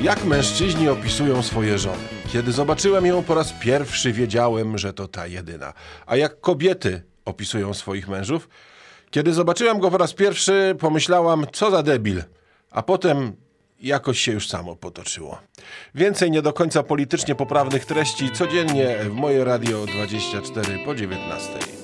Jak mężczyźni opisują swoje żony? Kiedy zobaczyłem ją po raz pierwszy, wiedziałem, że to ta jedyna. A jak kobiety opisują swoich mężów? Kiedy zobaczyłem go po raz pierwszy, pomyślałam, co za debil. A potem jakoś się już samo potoczyło. Więcej nie do końca politycznie poprawnych treści codziennie w moje Radio 24 po 19.